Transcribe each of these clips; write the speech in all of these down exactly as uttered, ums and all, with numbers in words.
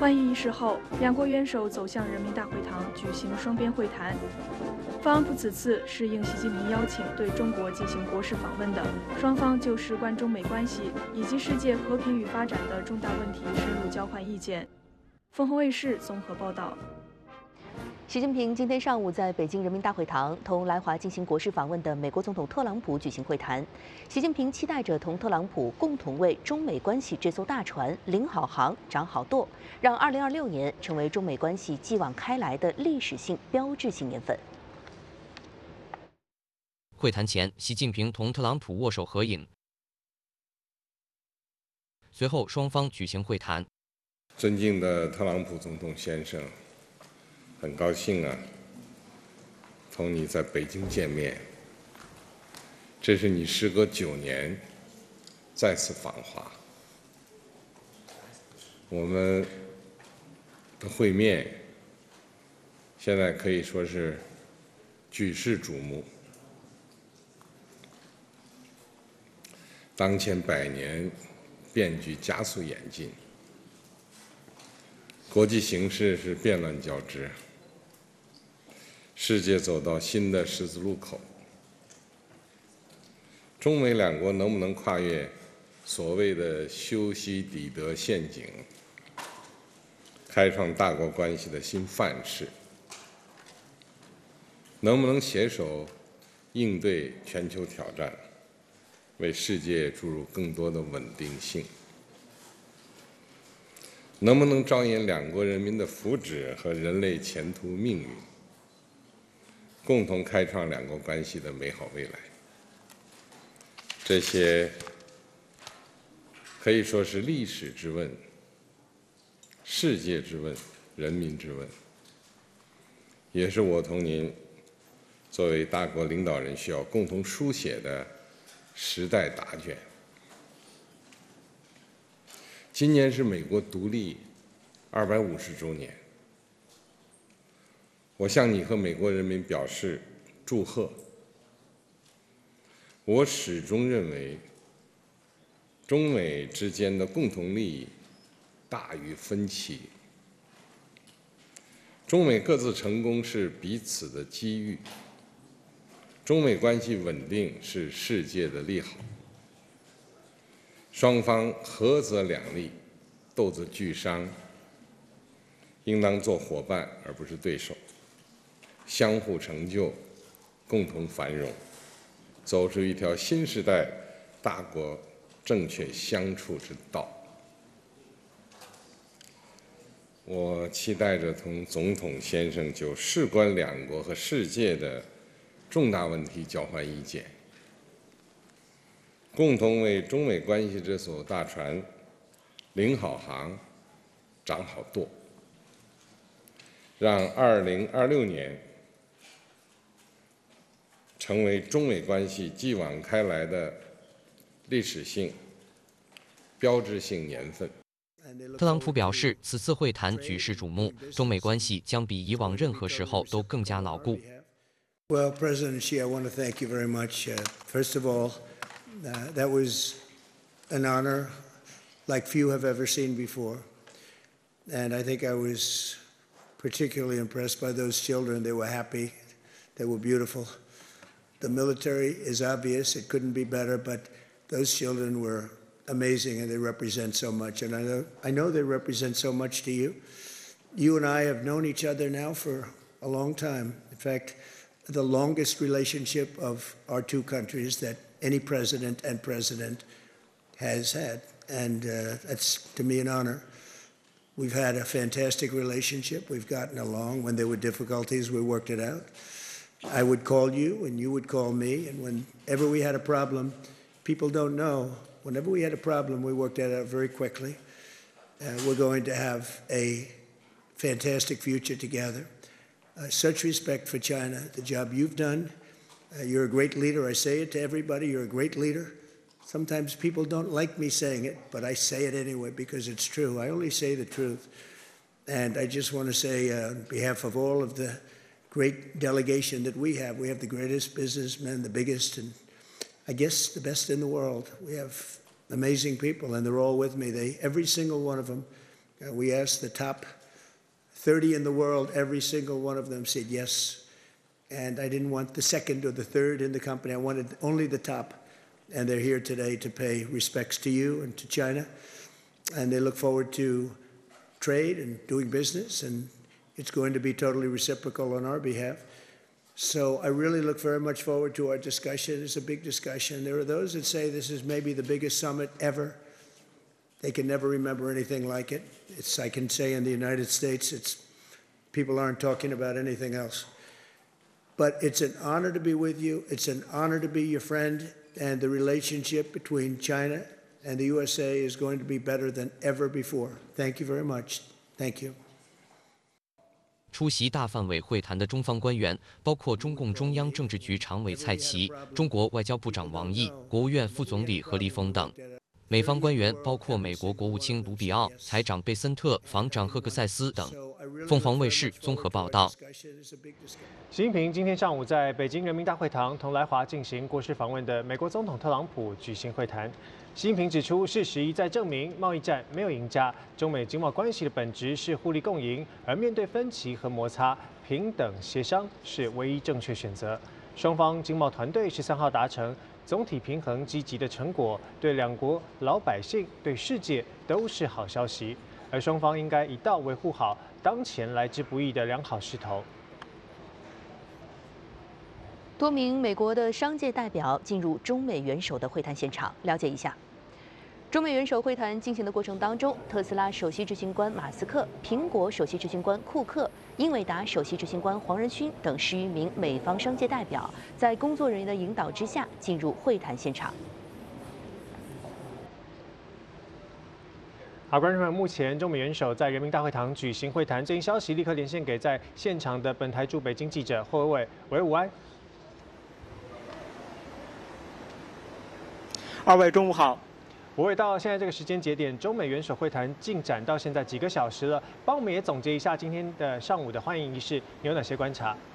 欢迎仪式后，两国元首走向人民大会堂举行双边会谈。特朗普此次是应习近平邀请对中国进行国事访问的，双方就事关中美关系以及世界和平与发展的重大问题深入交换意见。凤凰卫视综合报道。 习近平今天上午在北京人民大会堂同来华进行国事访问的美国总统特朗普举行会谈。习近平期待着同特朗普共同为中美关系这艘大船领好航、掌好舵，让二零二六年成为中美关系继往开来的历史性、标志性年份。 会谈前，习近平同特朗普握手合影，随后双方举行会谈。 尊敬的特朗普总统先生。 很高兴啊，同你在北京见面。这是你时隔九年再次访华，我们的会面现在可以说是举世瞩目。当前百年变局加速演进，国际形势是变乱交织。 世界走到新的十字路口，中美两国能不能跨越所谓的修昔底德陷阱，开创大国关系的新范式？能不能携手应对全球挑战，为世界注入更多的稳定性？能不能着眼两国人民的福祉和人类前途命运？ 共同开创两国关系的美好未来，这些可以说是历史之问、世界之问、人民之问，也是我同您作为大国领导人需要共同书写的时代答卷。今年是美国独立二百五十周年。 我向你和美国人民表示祝贺。我始终认为，中美之间的共同利益大于分歧。中美各自成功是彼此的机遇，中美关系稳定是世界的利好。双方合则两利，斗则俱伤，应当做伙伴而不是对手。 相互成就，共同繁荣，走出一条新时代大国正确相处之道。我期待着同总统先生就事关两国和世界的重大问题交换意见，共同为中美关系这艘大船领好航、掌好舵，让二零二六年。 成为中美关系继往开来的历史性、标志性年份。 特朗普表示，此次会谈举世瞩目，中美关系将比以往任何时候都更加牢固。 Well, President Xi, I want to thank you very much. Uh, first of all, uh, that was an honor like few have ever seen before, and I think I was particularly impressed by those children. They were happy, they were beautiful. The military is obvious, it couldn't be better, but those children were amazing and they represent so much. And I know, I know they represent so much to you. You and I have known each other now for a long time. In fact, the longest relationship of our two countries that any president and president has had. And uh, that's, to me, an honor. We've had a fantastic relationship. We've gotten along. When there were difficulties, we worked it out. I would call you and you would call me, and whenever we had a problem, people don't know, whenever we had a problem, we worked that out very quickly. Uh, we're going to have a fantastic future together. Uh, such respect for China, the job you've done. Uh, you're a great leader. I say it to everybody, you're a great leader. Sometimes people don't like me saying it, but I say it anyway because it's true. I only say the truth. And I just want to say, uh, on behalf of all of the great delegation that we have. We have the greatest businessmen, the biggest, and I guess the best in the world. We have amazing people, and they're all with me. They, every single one of them Uh, we asked the top thirty in the world, every single one of them said yes. And I didn't want the second or the third in the company. I wanted only the top. And they're here today to pay respects to you and to China. And they look forward to trade and doing business. And it's going to be totally reciprocal on our behalf. So I really look very much forward to our discussion. It's a big discussion. There are those that say this is maybe the biggest summit ever. They can never remember anything like it. It's, I can say in the United States, it's, people aren't talking about anything else. But it's an honor to be with you. It's an honor to be your friend. And the relationship between China and the U S A is going to be better than ever before. Thank you very much. Thank you. 出席大范围会谈的中方官员包括中共中央政治局常委蔡奇、中国外交部长王毅、国务院副总理何立峰等。美方官员包括美国国务卿卢比奥、财长贝森特、防长赫克塞斯等。凤凰卫视综合报道。 习近平今天上午在北京人民大会堂同来华进行国事访问的美国总统特朗普举行会谈。习近平指出，事实一再证明，贸易战没有赢家，中美经贸关系的本质是互利共赢，而面对分歧和摩擦，平等协商是唯一正确选择。双方经贸团队十三号达成总体平衡积极的成果，对两国老百姓、对世界都是好消息。而双方应该一道维护好当前来之不易的良好势头。 多名美国的商界代表进入中美元首的会谈现场，了解一下。中美元首会谈进行的过程当中，特斯拉首席执行官马斯克、苹果首席执行官库克、英伟达首席执行官黄仁勋等十余名美方商界代表，在工作人员的引导之下进入会谈现场。 好，观众朋友，目前中美元首在人民大会堂举行会谈，这一消息立刻连线给在现场的本台驻北京记者霍伟伟，喂，午安。 二位中午好。 我会到现在这个时间节点，中美元首会谈进展到现在几个小时了，帮我们也总结一下今天的上午的欢迎仪式，你有哪些观察？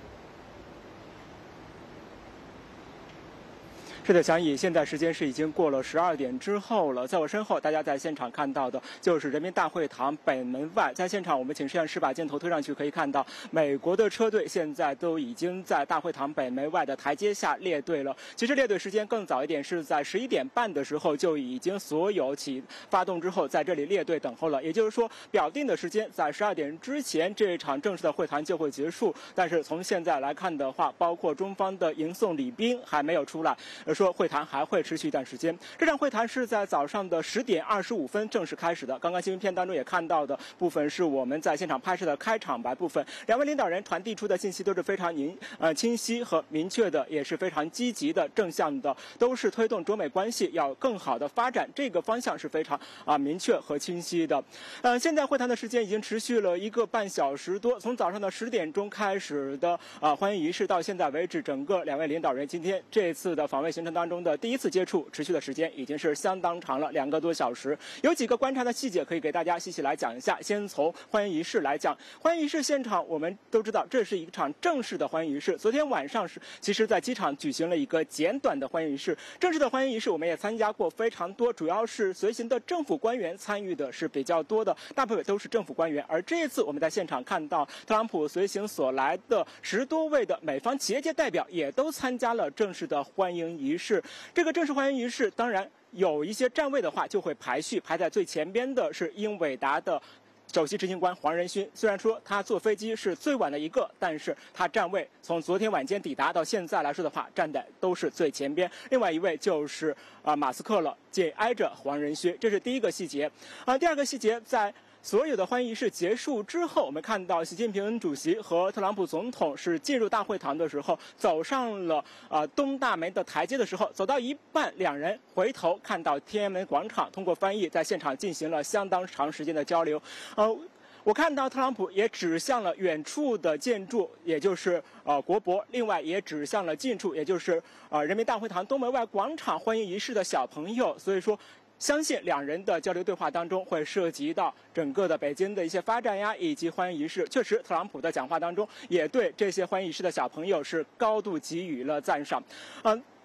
是的，想以现在时间是已经过了十二点之后了，在我身后，大家在现场看到的就是人民大会堂北门外。在现场，我们请摄像师把镜头推上去，可以看到美国的车队现在都已经在大会堂北门外的台阶下列队了。其实列队时间更早一点，是在十一点半的时候就已经所有起发动之后，在这里列队等候了。也就是说，表定的时间在十二点之前，这场正式的会谈就会结束。但是从现在来看的话，包括中方的迎送礼宾还没有出来。说会谈还会持续一段时间。这场会谈是在早上的十点二十五分正式开始的。刚刚新闻片当中也看到的部分是我们在现场拍摄的开场白部分。两位领导人传递出的信息都是非常明呃清晰和明确的，也是非常积极的、正向的，都是推动中美关系要更好的发展。这个方向是非常啊、呃、明确和清晰的。呃，现在会谈的时间已经持续了一个半小时多，从早上的十点钟开始的啊、呃、欢迎仪式到现在为止，整个两位领导人今天这次的访问行程当中的第一次接触，持续的时间已经是相当长了，两个多小时。有几个观察的细节可以给大家细细来讲一下。先从欢迎仪式来讲，欢迎仪式现场我们都知道这是一场正式的欢迎仪式。昨天晚上是其实在机场举行了一个简短的欢迎仪式。正式的欢迎仪式我们也参加过非常多，主要是随行的政府官员参与的是比较多的，大部分都是政府官员。而这一次我们在现场看到特朗普随行所来的十多位的美方企业界代表也都参加了正式的欢迎仪式。这个正式欢迎仪式当然有一些站位的话就会排序，排在最前边的是英伟达的首席执行官黄仁勋。虽然说他坐飞机是最晚的一个，但是他站位从昨天晚间抵达到现在来说的话，站的都是最前边。另外一位就是啊、呃、马斯克了，紧挨着黄仁勋，这是第一个细节。啊、呃，第二个细节在所有的欢迎仪式结束之后，我们看到习近平主席和特朗普总统是进入大会堂的时候，走上了呃东大门的台阶的时候，走到一半，两人回头看到天安门广场，通过翻译在现场进行了相当长时间的交流。呃，我看到特朗普也指向了远处的建筑，也就是呃国博，另外也指向了近处，也就是呃人民大会堂东门外广场欢迎仪式的小朋友。所以说，相信两人的交流对话当中会涉及到整个的北京的一些发展呀，以及欢迎仪式。确实，特朗普的讲话当中也对这些欢迎仪式的小朋友是高度给予了赞赏。嗯、呃，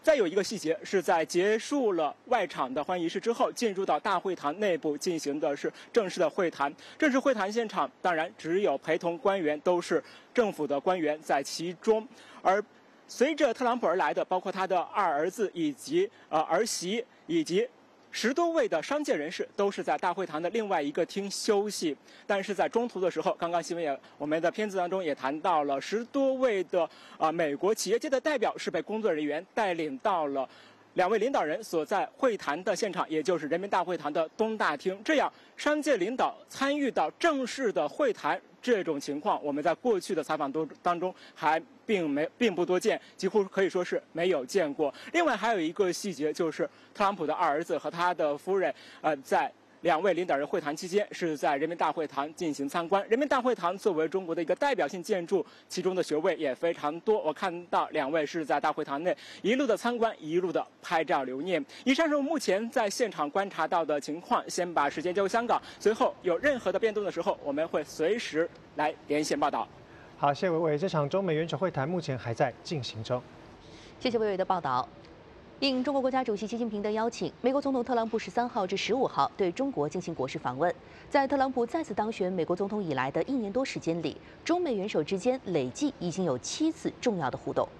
再有一个细节是在结束了外场的欢迎仪式之后，进入到大会堂内部进行的是正式的会谈。正式会谈现场当然只有陪同官员都是政府的官员在其中，而随着特朗普而来的，包括他的二儿子以及呃儿媳以及十多位的商界人士都是在大会堂的另外一个厅休息，但是在中途的时候，刚刚新闻也我们的片子当中也谈到了，十多位的啊、呃、美国企业界的代表是被工作人员带领到了两位领导人所在会谈的现场，也就是人民大会堂的东大厅。这样，商界领导参与到正式的会谈这种情况，我们在过去的采访当当中还并没并不多见，几乎可以说是没有见过。另外还有一个细节，就是特朗普的二儿子和他的夫人，呃，在两位领导人会谈期间是在人民大会堂进行参观。人民大会堂作为中国的一个代表性建筑，其中的学位也非常多。我看到两位是在大会堂内一路的参观，一路的拍照留念。以上是我目前在现场观察到的情况。先把时间交给香港，随后有任何的变动的时候，我们会随时来连线报道。 好，谢谢伟伟。这场中美元首会谈目前还在进行中。 谢谢伟伟的报道。应中国国家主席习近平的邀请，美国总统特朗普十三号至十五号对中国进行国事访问。在特朗普再次当选美国总统以来的一年多时间里，中美元首之间累计已经有七次重要的互动。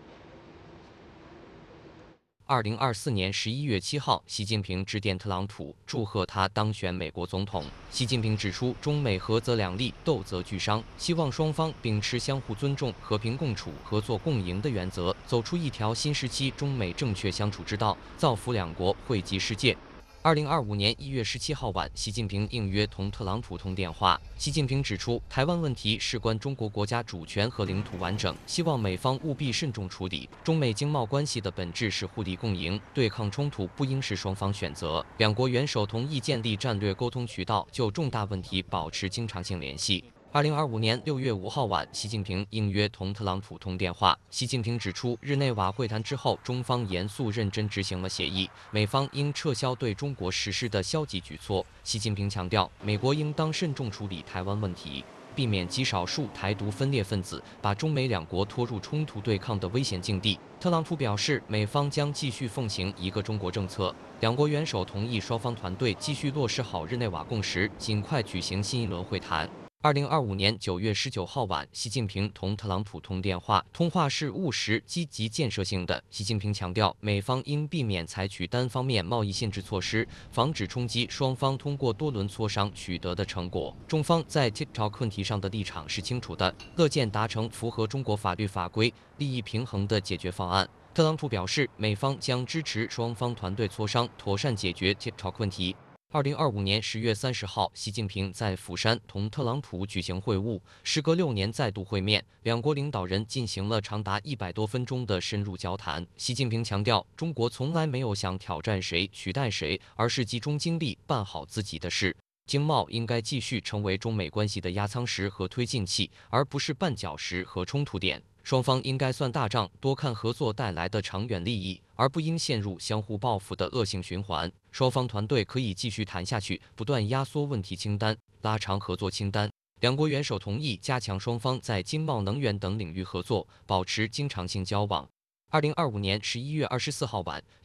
二零二四年十一月七号，习近平致电特朗普，祝贺他当选美国总统。习近平指出，中美合则两利，斗则俱伤，希望双方秉持相互尊重、和平共处、合作共赢的原则，走出一条新时期中美正确相处之道，造福两国，惠及世界。二零二五年一月十七号晚，习近平应约同特朗普通电话。习近平指出，台湾问题事关中国国家主权和领土完整，希望美方务必慎重处理。中美经贸关系的本质是互利共赢，对抗冲突不应是双方选择。两国元首同意建立战略沟通渠道，就重大问题保持经常性联系。二零二五年六月五号晚，习近平应约同特朗普通电话。习近平指出，日内瓦会谈之后，中方严肃认真执行了协议，美方应撤销对中国实施的消极举措。习近平强调，美国应当慎重处理台湾问题，避免极少数台独分裂分子把中美两国拖入冲突对抗的危险境地。特朗普表示，美方将继续奉行一个中国政策。两国元首同意双方团队继续落实好日内瓦共识，尽快举行新一轮会谈。二零二五年九月十九号晚，习近平同特朗普通电话，通话是务实、积极、建设性的。习近平强调，美方应避免采取单方面贸易限制措施，防止冲击双方通过多轮磋商取得的成果。中方在 TikTok 问题上的立场是清楚的，乐见达成符合中国法律法规、利益平衡的解决方案。特朗普表示，美方将支持双方团队磋商，妥善解决 TikTok 问题。二零二五年十月三十号，习近平在釜山同特朗普举行会晤，时隔六年再度会面，两国领导人进行了长达一百多分钟的深入交谈。习近平强调，中国从来没有想挑战谁、取代谁，而是集中精力办好自己的事。经贸应该继续成为中美关系的压舱石和推进器，而不是绊脚石和冲突点。双方应该算大账，多看合作带来的长远利益，而不应陷入相互报复的恶性循环。双方团队可以继续谈下去，不断压缩问题清单，拉长合作清单。两国元首同意加强双方在经贸、能源等领域合作，保持经常性交往。二零二五年十一月二十四号晚，